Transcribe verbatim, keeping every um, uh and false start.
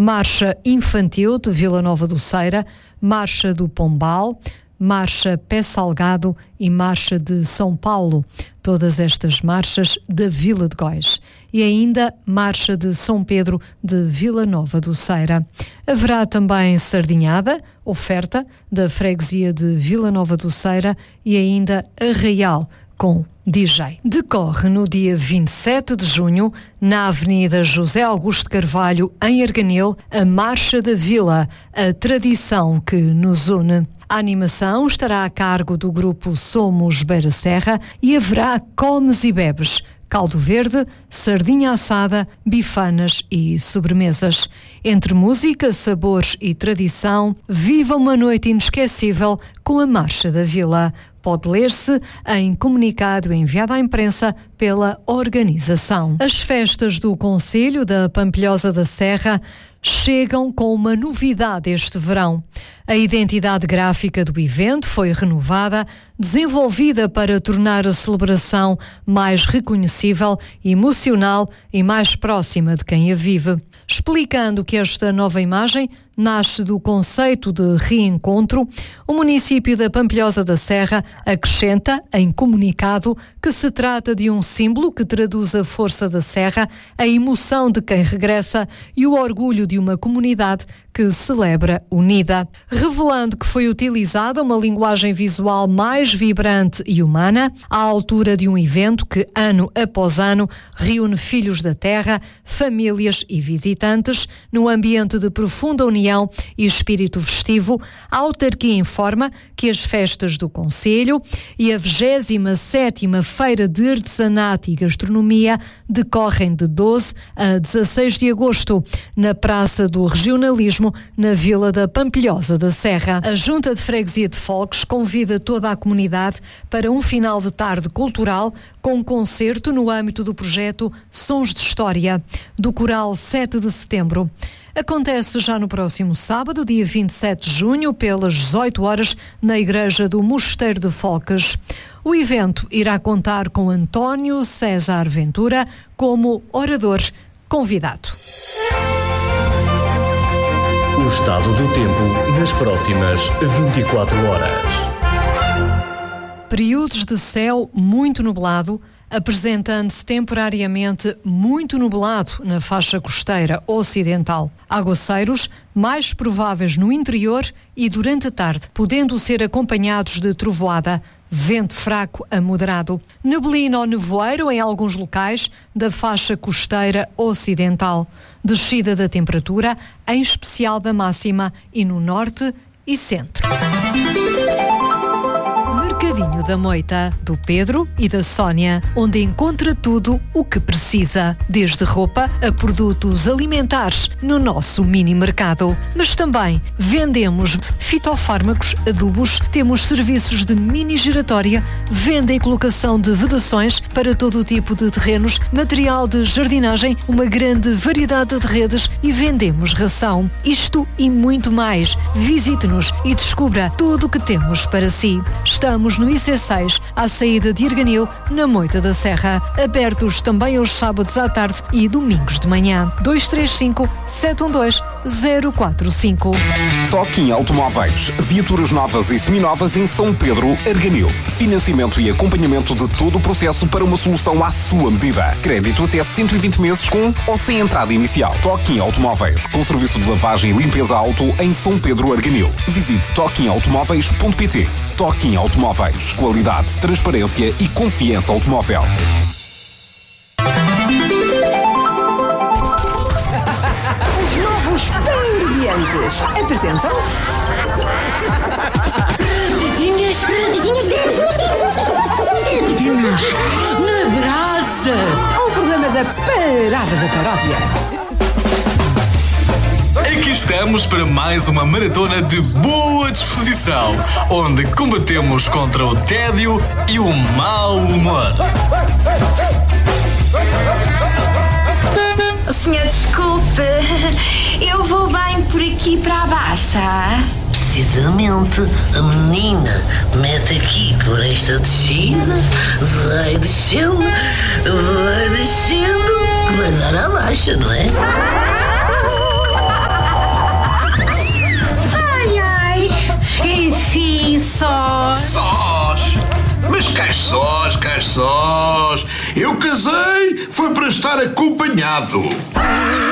Marcha Infantil de Vila Nova do Ceira, Marcha do Pombal, Marcha Pé Salgado e Marcha de São Paulo. Todas estas marchas da Vila de Góis. E ainda Marcha de São Pedro de Vila Nova do Ceira. Haverá também sardinhada, oferta da freguesia de Vila Nova do Ceira e ainda Arraial com D J. Decorre no dia vinte e sete de junho, na Avenida José Augusto Carvalho, em Arganil, a Marcha da Vila, a tradição que nos une. A animação estará a cargo do grupo Somos Beira Serra e haverá comes e bebes, caldo verde, sardinha assada, bifanas e sobremesas. Entre música, sabores e tradição, viva uma noite inesquecível com a Marcha da Vila. Pode ler-se em comunicado enviado à imprensa pela organização. As festas do Concelho da Pampilhosa da Serra chegam com uma novidade este verão. A identidade gráfica do evento foi renovada, desenvolvida para tornar a celebração mais reconhecível, emocional e mais próxima de quem a vive. Explicando que esta nova imagem nasce do conceito de reencontro, o município da Pampilhosa da Serra acrescenta, em comunicado, que se trata de um símbolo que traduz a força da Serra, a emoção de quem regressa e o orgulho de uma comunidade que celebra unida. Revelando que foi utilizada uma linguagem visual mais vibrante e humana, à altura de um evento que, ano após ano, reúne filhos da terra, famílias e visitantes, no ambiente de profunda união e espírito festivo, a autarquia informa que as festas do Concelho e a vigésima sétima Feira de Artesanato e Gastronomia decorrem de doze a dezasseis de agosto, na Praça do Regionalismo, na Vila da Pampilhosa da Serra. A Junta de Freguesia de Folques convida toda a comunidade para um final de tarde cultural com um concerto no âmbito do projeto Sons de História, do Coral sete de setembro. Acontece já no próximo sábado, dia vinte e sete de junho, pelas dezoito horas, na Igreja do Mosteiro de Folques. O evento irá contar com António César Ventura como orador convidado. O estado do tempo nas próximas vinte e quatro horas. Períodos de céu muito nublado, apresentando-se temporariamente muito nublado na faixa costeira ocidental. Aguaceiros mais prováveis no interior e durante a tarde, podendo ser acompanhados de trovoada, vento fraco a moderado. Neblina ou nevoeiro em alguns locais da faixa costeira ocidental. Descida da temperatura, em especial da máxima e no norte e centro. Mercadinho da Moita, do Pedro e da Sónia, onde encontra tudo o que precisa, desde roupa a produtos alimentares, no nosso mini mercado. Mas também vendemos fitofármacos, adubos, temos serviços de mini giratória, venda e colocação de vedações para todo o tipo de terrenos, material de jardinagem, uma grande variedade de redes e vendemos ração. Isto e muito mais. Visite-nos e descubra tudo o que temos para si. Estamos no I C seis, à saída de Arganil, na Moita da Serra. Abertos também aos sábados à tarde e domingos de manhã. dois três cinco, sete um dois, zero quatro cinco. Toquinho Automóveis. Viaturas novas e seminovas em São Pedro, Arganil. Financiamento e acompanhamento de todo o processo para uma solução à sua medida. Crédito até cento e vinte meses com ou sem entrada inicial. Toquinho Automóveis. Com serviço de lavagem e limpeza auto em São Pedro, Arganil. Visite toquinho automóveis ponto pt. Toquinho Automóveis. Qualidade, transparência e confiança automóvel. Os novos Perdiantes apresentam Rapidinhas, rapidinhas, rapidinhas na brasa. Um programa da Parada da Paródia. Aqui estamos para mais uma maratona de boa disposição, onde combatemos contra o tédio e o mau humor. Senhor, desculpe, eu vou bem por aqui para a baixa. Precisamente, a menina mete aqui por esta descida, vai descendo, vai descendo, que vai dar à baixa, não é? Eu casei, foi para estar acompanhado.